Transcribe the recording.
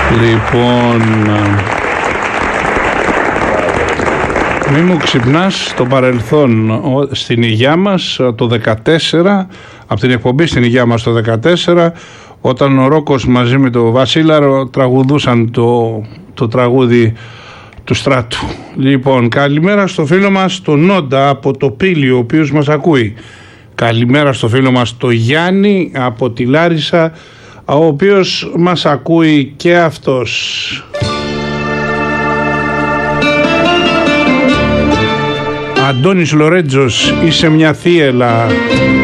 Λοιπόν, μη μου ξυπνάς στο παρελθόν. Στην υγειά μας το 14, από την εκπομπή στην υγειά μας το 14, όταν ο Ρόκος μαζί με τον Βασίλαρο τραγουδούσαν το τραγούδι του Στράτου. Λοιπόν, καλημέρα στο φίλο μας τον Νόντα από το Πήλιο, ο οποίος μας ακούει. Καλημέρα στο φίλο μας το Γιάννη από τη Λάρισα, ο οποίος μας ακούει και αυτός. Αντώνης Λορέτζος, είσαι μια θύελα.